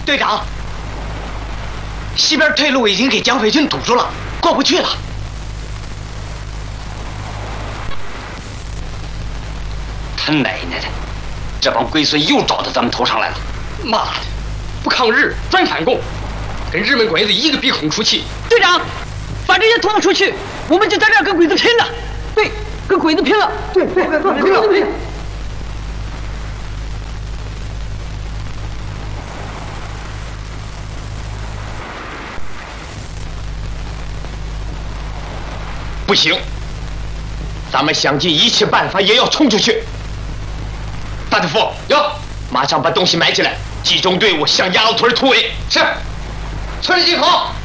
队长，西边退路已经给蒋匪军堵住了，过不去了。 他奶奶的，这帮龟孙又找到咱们头上来了！ 妈的，不抗日专反共，跟日本鬼子一个鼻孔出气。 队长，把这些拖出去，我们就在这儿跟鬼子拼了。对，跟鬼子拼了。对，跟鬼子拼了。 不行，咱们想尽一切办法也要冲出去。大队副， 有， 马上把东西埋起来，集中队伍向鸭子屯突围。 是，村里集合。